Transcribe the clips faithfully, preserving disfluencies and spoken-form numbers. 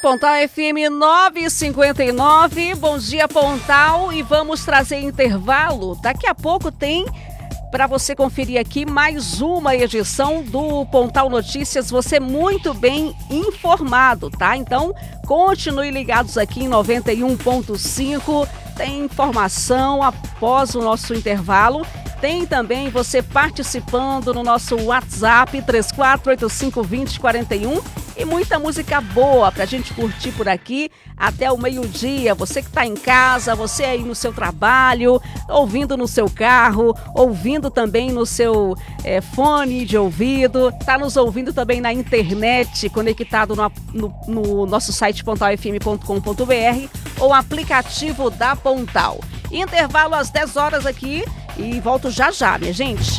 Pontal F M novecentos e cinquenta e nove. Bom dia, Pontal. E vamos trazer intervalo. Daqui a pouco tem para você conferir aqui mais uma edição do Pontal Notícias. Você muito bem informado, tá? Então, continue ligados aqui em noventa e um ponto cinco. Tem informação após o nosso intervalo. Tem também você participando no nosso WhatsApp três quatro oito cinco, dois zero quatro um e muita música boa pra gente curtir por aqui até o meio-dia. Você que tá em casa, você aí no seu trabalho, ouvindo no seu carro, ouvindo também no seu é, fone de ouvido, tá nos ouvindo também na internet, conectado no, no, no nosso site pontal f m ponto com ponto b r ou aplicativo da Pontal. Intervalo às dez horas aqui. E volto já já, minha gente.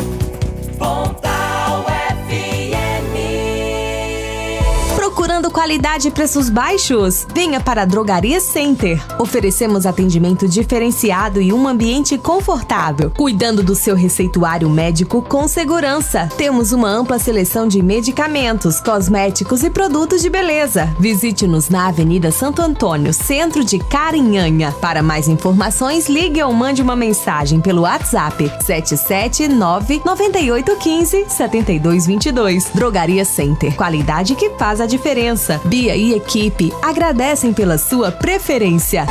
Pontal F M. Procurando qualidade e preços baixos? Venha para a Drogaria Center. Oferecemos atendimento diferenciado e um ambiente confortável, cuidando do seu receituário médico com segurança. Temos uma ampla seleção de medicamentos, cosméticos e produtos de beleza. Visite-nos na Avenida Santo Antônio, centro de Carinhanha. Para mais informações, ligue ou mande uma mensagem pelo WhatsApp sete sete nove, nove oito um cinco, sete dois dois dois. Drogaria Center. Qualidade que faz a diferença. Bia e equipe agradecem pela sua preferência.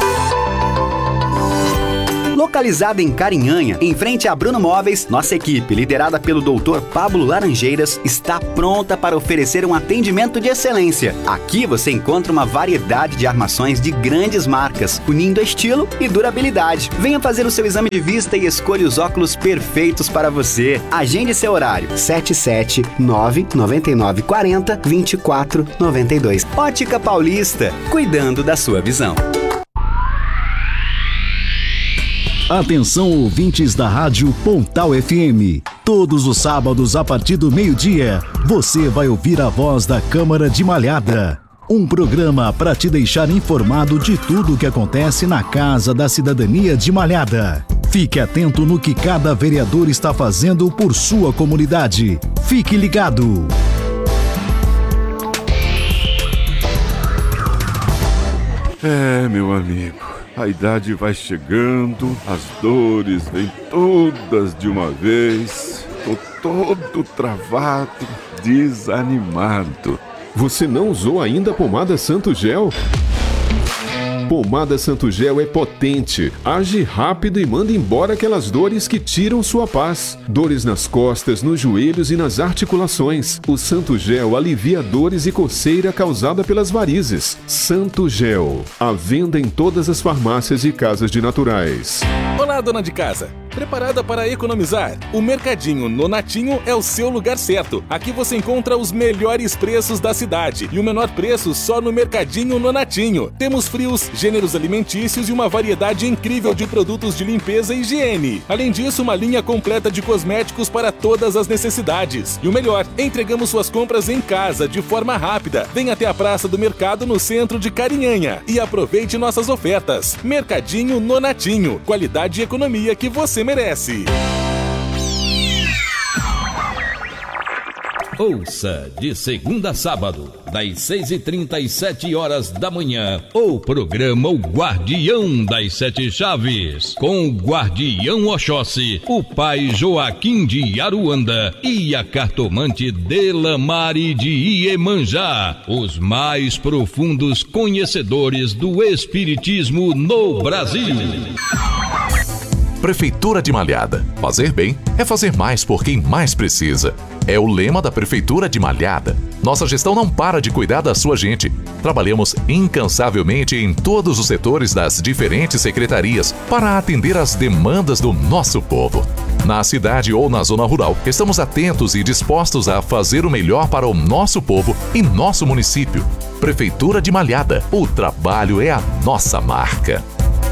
Localizada em Carinhanha, em frente a Bruno Móveis, nossa equipe, liderada pelo doutor Pablo Laranjeiras, está pronta para oferecer um atendimento de excelência. Aqui você encontra uma variedade de armações de grandes marcas, unindo estilo e durabilidade. Venha fazer o seu exame de vista e escolha os óculos perfeitos para você. Agende seu horário. sete sete nove, nove nove quatro zero, dois quatro nove dois. Ótica Paulista, cuidando da sua visão. Atenção, ouvintes da Rádio Pontal F M. Todos os sábados, a partir do meio-dia, você vai ouvir a voz da Câmara de Malhada. Um programa para te deixar informado de tudo o que acontece na Casa da Cidadania de Malhada. Fique atento no que cada vereador está fazendo por sua comunidade. Fique ligado. É, meu amigo. A idade vai chegando, as dores vêm todas de uma vez. Tô todo travado, desanimado. Você não usou ainda a pomada Santo Gel? Pomada Santo Gel é potente, age rápido e manda embora aquelas dores que tiram sua paz. Dores nas costas, nos joelhos e nas articulações. O Santo Gel alivia dores e coceira causada pelas varizes. Santo Gel, à venda em todas as farmácias e casas de naturais. Olá, dona de casa. Preparada para economizar? O Mercadinho Nonatinho é o seu lugar certo. Aqui você encontra os melhores preços da cidade e o menor preço só no Mercadinho Nonatinho. Temos frios, gêneros alimentícios e uma variedade incrível de produtos de limpeza e higiene. Além disso, uma linha completa de cosméticos para todas as necessidades. E o melhor, entregamos suas compras em casa de forma rápida. Venha até a Praça do Mercado no centro de Carinhanha e aproveite nossas ofertas. Mercadinho Nonatinho. Qualidade e economia que você merece. Ouça de segunda a sábado, das seis e trinta e sete horas da manhã, o programa O Guardião das Sete Chaves, com o Guardião Oxóssi, o pai Joaquim de Aruanda e a cartomante Delamare de Iemanjá, os mais profundos conhecedores do espiritismo no Brasil. Prefeitura de Malhada. Fazer bem é fazer mais por quem mais precisa. É o lema da Prefeitura de Malhada. Nossa gestão não para de cuidar da sua gente. Trabalhamos incansavelmente em todos os setores das diferentes secretarias para atender às demandas do nosso povo. Na cidade ou na zona rural, estamos atentos e dispostos a fazer o melhor para o nosso povo e nosso município. Prefeitura de Malhada. O trabalho é a nossa marca.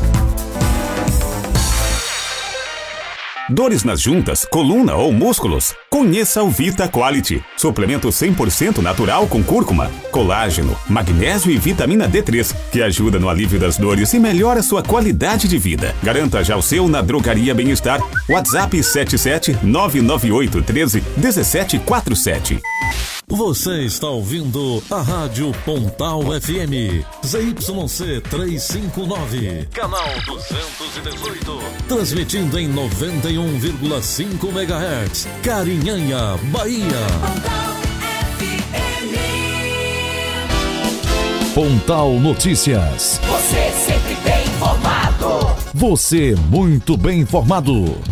Dores nas juntas, coluna ou músculos? Conheça o Vita Quality. Suplemento cem por cento natural com cúrcuma, colágeno, magnésio e vitamina D três, que ajuda no alívio das dores e melhora sua qualidade de vida. Garanta já o seu na Drogaria Bem-Estar. WhatsApp sete sete nove nove oito um três um sete quatro sete. Você está ouvindo a Rádio Pontal F M, Z Y C trezentos e cinquenta e nove, canal duzentos e dezoito, transmitindo em noventa e um vírgula cinco megahertz, Carinhanha, Bahia. Pontal Notícias. Você sempre bem informado. Você muito bem informado.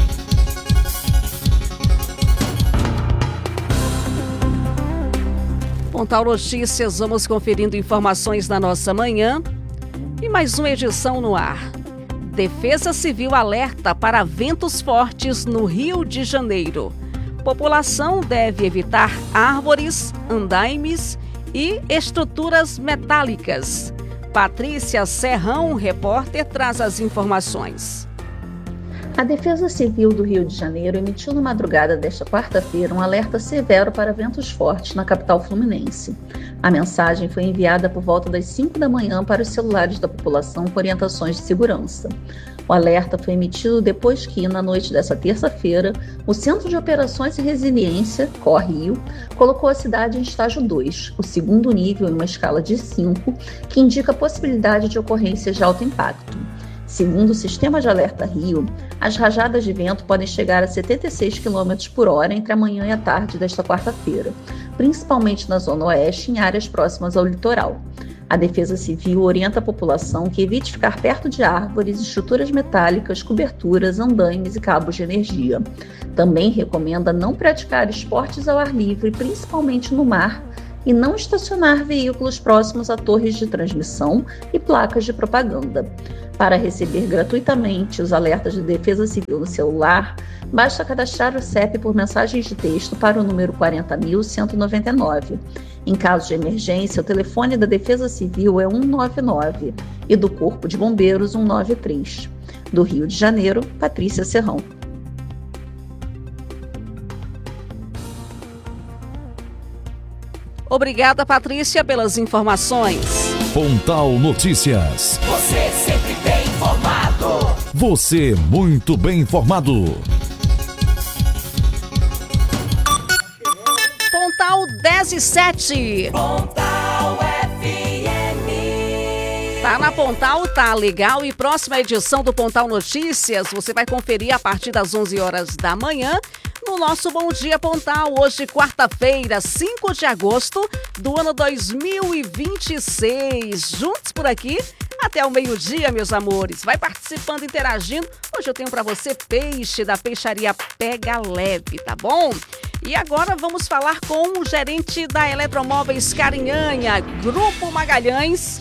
Pontal Notícias, vamos conferindo informações na nossa manhã. E mais uma edição no ar. Defesa Civil alerta para ventos fortes no Rio de Janeiro. População deve evitar árvores, andaimes e estruturas metálicas. Patrícia Serrão, repórter, traz as informações. A Defesa Civil do Rio de Janeiro emitiu na madrugada desta quarta-feira um alerta severo para ventos fortes na capital fluminense. A mensagem foi enviada por volta das cinco da manhã para os celulares da população com orientações de segurança. O alerta foi emitido depois que, na noite desta terça-feira, o Centro de Operações e Resiliência, COR-Rio, colocou a cidade em estágio dois, o segundo nível em uma escala de cinco, que indica a possibilidade de ocorrências de alto impacto. Segundo o Sistema de Alerta Rio, as rajadas de vento podem chegar a setenta e seis quilômetros por hora entre a manhã e a tarde desta quarta-feira, principalmente na Zona Oeste e em áreas próximas ao litoral. A Defesa Civil orienta a população que evite ficar perto de árvores, estruturas metálicas, coberturas, andaimes e cabos de energia. Também recomenda não praticar esportes ao ar livre, principalmente no mar, e não estacionar veículos próximos a torres de transmissão e placas de propaganda. Para receber gratuitamente os alertas de Defesa Civil no celular, basta cadastrar o C E P por mensagens de texto para o número quarenta mil cento e noventa e nove. Em caso de emergência, o telefone da Defesa Civil é um nove nove e do Corpo de Bombeiros um nove três. Do Rio de Janeiro, Patrícia Serrão. Obrigada, Patrícia, pelas informações. Pontal Notícias. Você sempre bem informado. Você muito bem informado. Pontal dez e sete. Pontal F M. Tá na Pontal, tá legal. E próxima edição do Pontal Notícias, você vai conferir a partir das onze horas da manhã. No nosso Bom Dia Pontal, hoje quarta-feira, cinco de agosto do ano dois mil e vinte e seis. Juntos por aqui até o meio-dia, meus amores. Vai participando, interagindo. Hoje eu tenho para você peixe da peixaria Pega Leve, tá bom? E agora vamos falar com o gerente da Eletromóveis Carinhanha, Grupo Magalhães.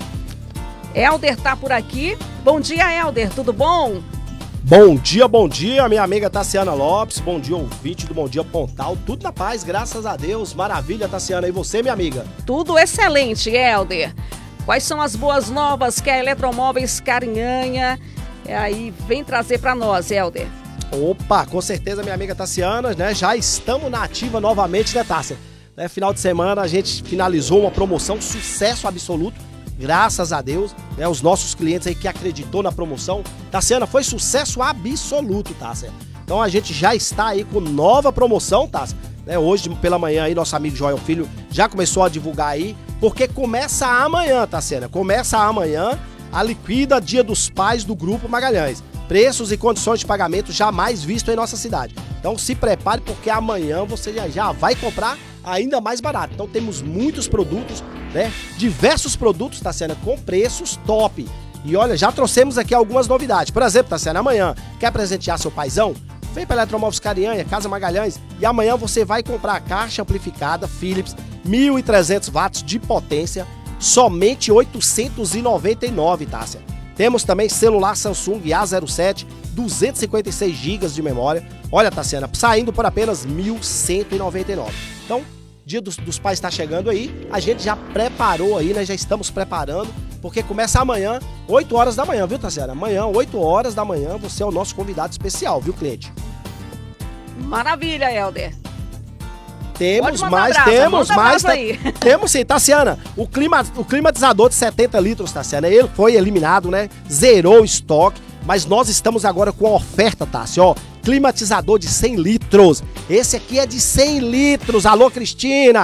Helder tá por aqui. Bom dia, Helder, tudo bom? Bom dia, bom dia, minha amiga Tassiana Lopes, bom dia, ouvinte do Bom Dia Pontal, tudo na paz, graças a Deus, maravilha, Tassiana, e você, minha amiga? Tudo excelente, Helder. Quais são as boas novas que a Eletromóveis Carinhanha é, aí vem trazer para nós, Helder? Opa, com certeza, minha amiga Tassiana, né, já estamos na ativa novamente, né, Tássia? Né, final de semana a gente finalizou uma promoção, sucesso absoluto. Graças a Deus, né, os nossos clientes aí que acreditou na promoção. Tassiana, foi sucesso absoluto, Tássia. Então a gente já está aí com nova promoção, Tássia. Né, hoje pela manhã aí, nosso amigo Joel Filho já começou a divulgar aí, porque começa amanhã, Tassiana. Começa amanhã a liquida Dia dos Pais do Grupo Magalhães. Preços e condições de pagamento jamais visto em nossa cidade. Então se prepare, porque amanhã você já, já vai comprar ainda mais barato. Então temos muitos produtos, né? Diversos produtos, Tassiana, com preços top. E olha, já trouxemos aqui algumas novidades. Por exemplo, Tassiana, amanhã quer presentear seu paizão? Vem para Eletromóveis Carinhanha, Casa Magalhães, e amanhã você vai comprar a caixa amplificada Philips mil e trezentos watts de potência, somente oitocentos e noventa e nove, Tássia. Temos também celular Samsung A zero sete, duzentos e cinquenta e seis gigas de memória. Olha, Tassiana, saindo por apenas mil cento e noventa e nove. Então, Dia dos, dos Pais está chegando aí, a gente já preparou aí, né? Já estamos preparando, porque começa amanhã, oito horas da manhã, viu, Tassiana? Amanhã, oito horas da manhã, você é o nosso convidado especial, viu, cliente? Maravilha, Helder. Temos mais, brasa, temos mais. Tá, temos sim, Tassiana. O, clima, o climatizador de setenta litros, Tassiana, ele foi eliminado, né? Zerou o estoque, mas nós estamos agora com a oferta, Tassi, ó. Climatizador de cem litros. Esse aqui é de cem litros. Alô, Cristina.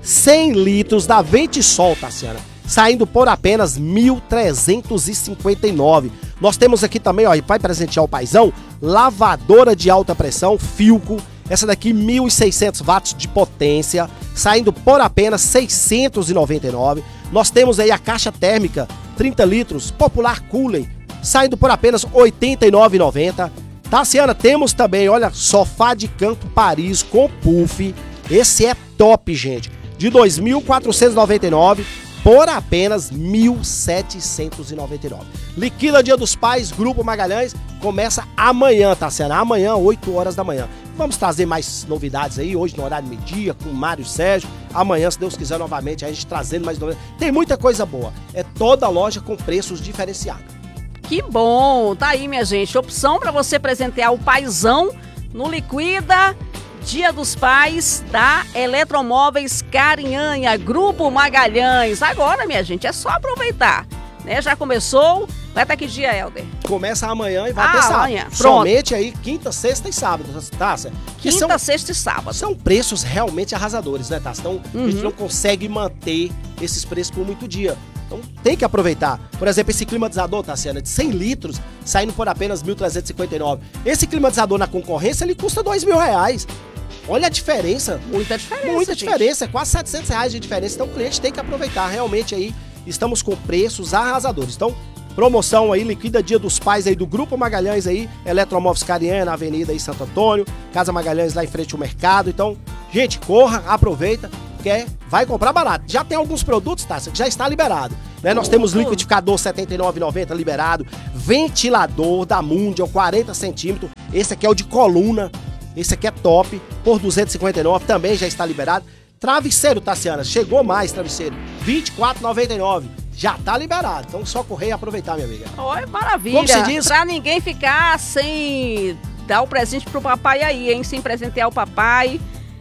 cem litros da Ventisol, Tassiana, saindo por apenas mil trezentos e cinquenta e nove reais. Nós temos aqui também, ó, vai presentear o paizão, lavadora de alta pressão, Philco, essa daqui mil e seiscentos watts de potência, saindo por apenas seiscentos e noventa e nove reais. Nós temos aí a caixa térmica, trinta litros, Popular Cooling, saindo por apenas oitenta e nove reais e noventa centavos. Tassiana, temos também, olha, sofá de canto Paris com puff, esse é top, gente, de dois mil quatrocentos e noventa e nove reais por apenas mil setecentos e noventa e nove reais. Liquida Dia dos Pais, Grupo Magalhães, começa amanhã, Tassiana, amanhã, oito horas da manhã. Vamos trazer mais novidades aí, hoje no horário meio-dia, com o Mário Sérgio. Amanhã, se Deus quiser, novamente, a gente trazendo mais novidades. Tem muita coisa boa, é toda loja com preços diferenciados. Que bom, tá aí, minha gente, opção para você presentear o paizão no Liquida Dia dos Pais da Eletromóveis Carinhanha, Grupo Magalhães. Agora, minha gente, é só aproveitar, né? Já começou, vai até que dia, Helder? Começa amanhã e vai ah, até sábado. Amanhã. Somente aí quinta, sexta e sábado, Tássia. Quinta, são, sexta e sábado. São preços realmente arrasadores, né, Tássia? Então, uhum. a gente não consegue manter esses preços por muito dia. Então tem que aproveitar. Por exemplo, esse climatizador, Tassiana, de cem litros, saindo por apenas mil trezentos e cinquenta e nove reais. Esse climatizador na concorrência, ele custa dois mil reais. Olha a diferença. Muita diferença, Muita gente. diferença, é quase setecentos reais de diferença. Então o cliente tem que aproveitar. Realmente aí, estamos com preços arrasadores. Então, promoção aí, Liquida Dia dos Pais aí do Grupo Magalhães aí, Eletromóveis Carinhanha na Avenida aí Santo Antônio, Casa Magalhães lá em frente ao mercado. Então, gente, corra, aproveita, que vai comprar barato. Já tem alguns produtos, tá, que já está liberado, né? Nós temos liquidificador setenta e nove reais e noventa centavos liberado, ventilador da Mundial quarenta centímetros, esse aqui é o de coluna, esse aqui é top, por duzentos e cinquenta e nove reais, também já está liberado. Travesseiro, Tassiana, chegou mais travesseiro, vinte e quatro reais e noventa e nove centavos. Já tá liberado, então só correr e aproveitar, minha amiga. Oi, maravilha. Como se diz? Pra ninguém ficar sem dar o presente pro papai aí, hein? Sem presentear o papai.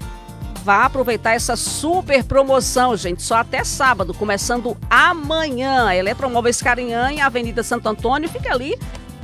Vá aproveitar essa super promoção, gente. Só até sábado, começando amanhã. Eletromóveis Carinhanha, Avenida Santo Antônio, fica ali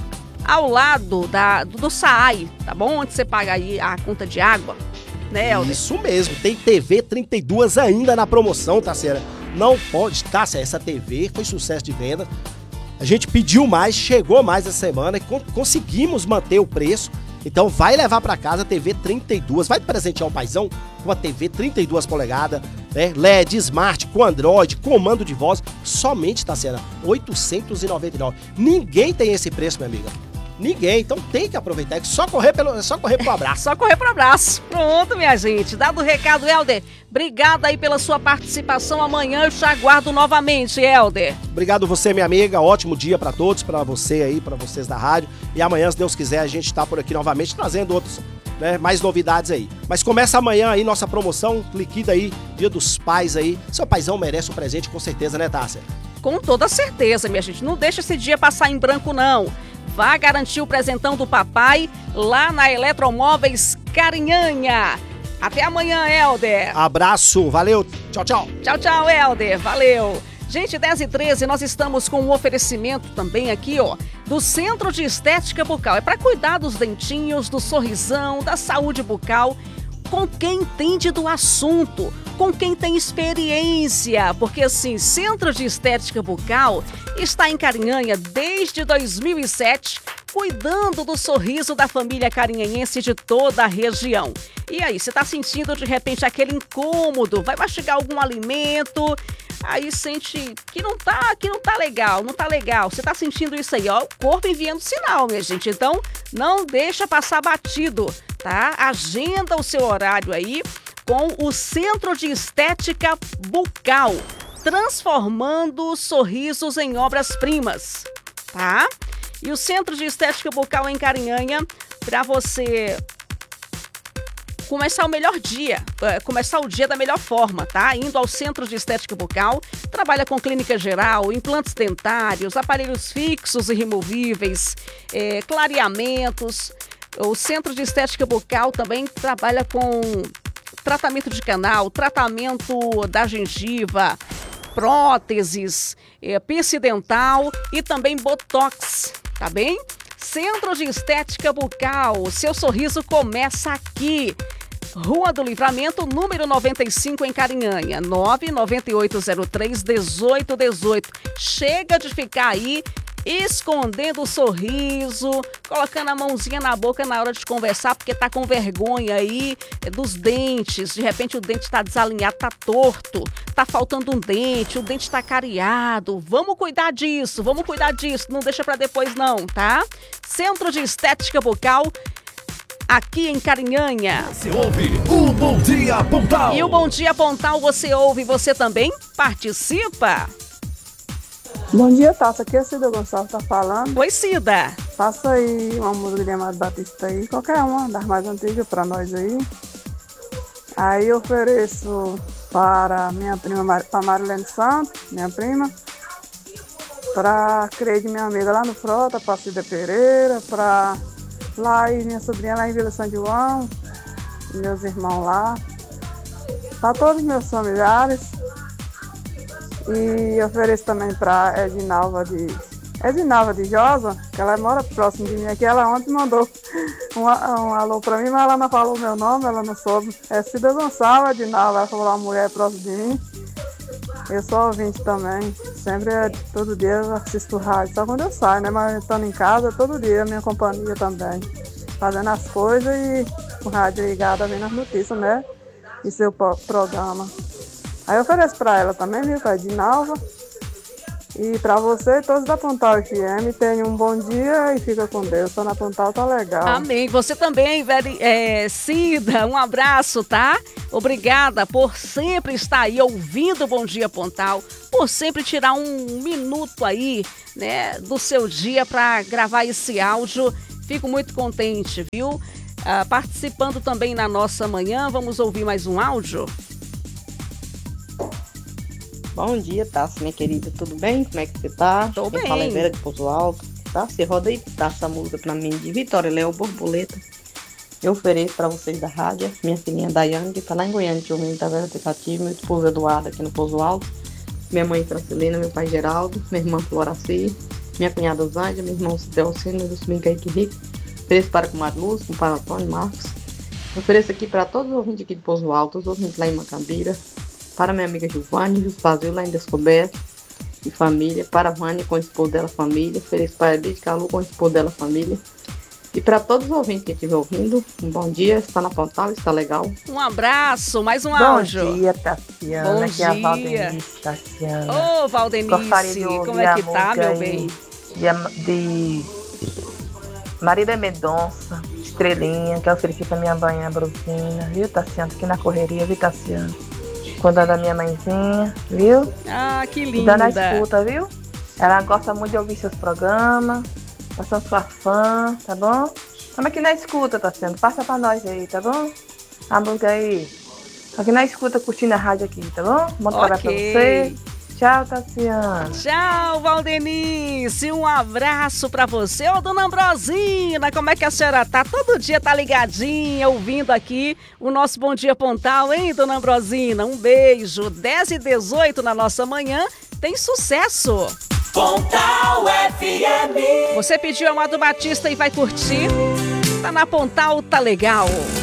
ao lado da, do, do SAAI, tá bom? Onde você paga aí a conta de água, né, Helder? Isso mesmo, tem T V trinta e duas ainda na promoção, Tassiana. Não pode, Tássia, essa T V foi sucesso de venda. A gente pediu mais, chegou mais essa semana e con- conseguimos manter o preço. Então vai levar para casa a T V trinta e duas, vai presentear o paizão com a T V trinta e duas polegadas, né? L E D, Smart, com Android, comando de voz, somente, Tassiana, oitocentos e noventa e nove reais. Ninguém tem esse preço, minha amiga. Ninguém, então tem que aproveitar, é só correr pelo, é só correr pro abraço. Só correr pro abraço. Pronto, minha gente. Dado o recado, Helder. Obrigada aí pela sua participação. Amanhã eu te aguardo novamente, Helder. Obrigado você, minha amiga. Ótimo dia pra todos, pra você aí, pra vocês da rádio. E amanhã, se Deus quiser, a gente tá por aqui novamente trazendo outros, né, mais novidades aí. Mas começa amanhã aí nossa promoção, liquida aí, Dia dos Pais aí. Seu paizão merece um presente com certeza, né, Tássia? Com toda certeza, minha gente. Não deixa esse dia passar em branco, não. Vá garantir o presentão do papai lá na Eletromóveis Carinhanha. Até amanhã, Helder. Abraço, valeu, tchau, tchau. Tchau, tchau, Helder, valeu. Gente, dez e treze, nós estamos com um oferecimento também aqui, ó, do Centro de Estética Bucal. É para cuidar dos dentinhos, do sorrisão, da saúde bucal, com quem entende do assunto, com quem tem experiência, porque assim, Centro de Estética Bucal está em Carinhanha desde dois mil e sete, cuidando do sorriso da família carinhanhense de toda a região. E aí, você está sentindo de repente aquele incômodo, vai mastigar algum alimento, aí sente que não tá, que não tá legal, não tá legal, você tá sentindo isso aí, ó, o corpo enviando sinal, minha gente, então não deixa passar batido, tá? Agenda o seu horário aí com o Centro de Estética Bucal, transformando sorrisos em obras-primas, tá? E o Centro de Estética Bucal em Carinhanha, para você começar o melhor dia, começar o dia da melhor forma, tá? Indo ao Centro de Estética Bucal, trabalha com clínica geral, implantes dentários, aparelhos fixos e removíveis, é, clareamentos. O Centro de Estética Bucal também trabalha com tratamento de canal, tratamento da gengiva, próteses, é, piercing dental e também botox, tá bem? Centro de Estética Bucal, seu sorriso começa aqui. Rua do Livramento, número noventa e cinco, em Carinhanha. nove nove oito zero três um oito um oito. Chega de ficar aí escondendo o sorriso, colocando a mãozinha na boca na hora de conversar, porque tá com vergonha aí dos dentes. De repente o dente tá desalinhado, tá torto, tá faltando um dente, o dente tá cariado. Vamos cuidar disso, vamos cuidar disso. Não deixa pra depois não, tá? Centro de Estética Bucal, aqui em Carinhanha. Você ouve o Bom Dia Pontal. E o Bom Dia Pontal você ouve, você também participa. Bom dia, Tassa. Aqui é a Cida Gonçalves tá falando. Oi, Cida. Passa aí uma música de Amado Batista aí, qualquer uma das mais antigas pra nós aí. Aí eu ofereço para minha prima, para Marilene Santos, minha prima, para Creide, minha amiga lá no Frota, para Cida Pereira, para Laís, minha sobrinha lá em Vila São João, meus irmãos lá, para todos os meus familiares. E ofereço também para Edinalva de, Edinalva de Josa, que ela mora próximo de mim aqui. Ela ontem mandou um, um alô para mim, mas ela não falou o meu nome, ela não soube. É Cida Gonçalves, Edinalva, ela falou uma mulher próxima de mim. Eu sou ouvinte também, sempre, todo dia eu assisto rádio, só quando eu saio, né? Mas estando em casa, todo dia, minha companhia também. Fazendo as coisas e o rádio ligado, vendo as notícias, né? E seu programa. Aí eu ofereço para ela também, viu, para Edinalva. E para você, todos da Pontal F M, tenham um bom dia e fica com Deus. Só na Pontal tá legal. Amém. Você também, velho, é, Cida, um abraço, tá? Obrigada por sempre estar aí ouvindo o Bom Dia Pontal, por sempre tirar um minuto aí, né, do seu dia para gravar esse áudio. Fico muito contente, viu? Ah, participando também na nossa manhã, vamos ouvir mais um áudio? Bom dia, Tassi, minha querida, tudo bem? Como é que você tá? Tô Quem bem. fala é Vera de Pouso Alto, tá? Você roda aí, dá essa música pra mim de Vitória Léo Borboleta. Eu ofereço pra vocês da rádio, minha filhinha Daiane, que tá lá em Goiânia, que eu venho da Vera Aplicativo, meu esposo Eduardo aqui no Pouso Alto, minha mãe Francilina, meu pai Geraldo, minha irmã Floraci, minha cunhada Osândia, meu irmão Cidelcino, meu sobrinho Kaique Rico. Ofereço para o Comadre Lúcio, com o pai Antônio Marcos. Eu ofereço aqui para todos os ouvintes aqui de Pouso Alto, os ouvintes lá em Macambira, para minha amiga Giovanni, Jus Brasil, lá em Descoberto, e família, para a Vânia com o esposo dela, família, ofereço para a Edith Calu com o esposo dela, família, e para todos os ouvintes que estiver ouvindo, um bom dia, está na Pontal, está legal. Um abraço, mais um bom áudio. Bom dia, Tassiana, bom aqui dia. É a Valdenice, Tassiana. Ô, oh, Valdenice, como é que tá, meu bem? De, de Marília Mendonça, Estrelinha, que eu ofereci pra minha banha Brusina, viu, Tassiana? Aqui na correria, viu, Tassiana? Cuidando da minha mãezinha, viu? Ah, que linda. Dando a escuta, viu? Ela gosta muito de ouvir seus programas, passando sua fã, tá bom? Estamos aqui na escuta, Tassiana. Passa pra nós aí, tá bom? A música aí. Aqui na escuta, curtindo a rádio aqui, tá bom? Bom trabalho okay. pra você. Tchau, Tassiana. Tchau, Valdenice. Um abraço pra você. Ô, dona Ambrosina, como é que a senhora tá? Todo dia tá ligadinha, ouvindo aqui o nosso Bom Dia Pontal, hein, dona Ambrosina? Um beijo. dez e dezoito na nossa manhã. Tem sucesso. Pontal F M. Você pediu Amado Batista e vai curtir? Tá na Pontal, tá legal.